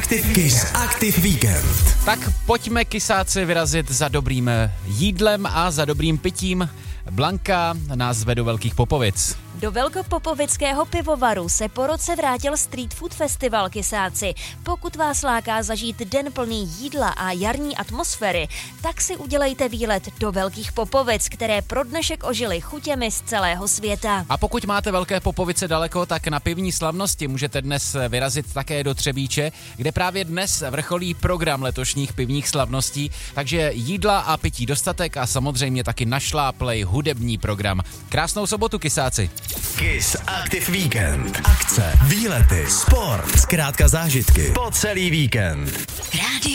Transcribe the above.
Aktiv Víkend. Tak pojďme, kysáci, vyrazit za dobrým jídlem a za dobrým pitím. Blanka nás zve do Velkých Popovic. Do velkopopovického pivovaru se po roce vrátil Street Food Festival, kysáci. Pokud vás láká zažít den plný jídla a jarní atmosféry, tak si udělejte výlet do Velkých Popovic, které pro dnešek ožily chutěmi z celého světa. A pokud máte Velké Popovice daleko, tak na pivní slavnosti můžete dnes vyrazit také do Třebíče, kde právě dnes vrcholí program letošních pivních slavností, takže jídla a pití dostatek a samozřejmě taky našláplej hudební program. Krásnou sobotu, kysáci. Kiss Aktiv Víkend. Akce, výlety, sport, zkrátka zážitky po celý víkend. Rádio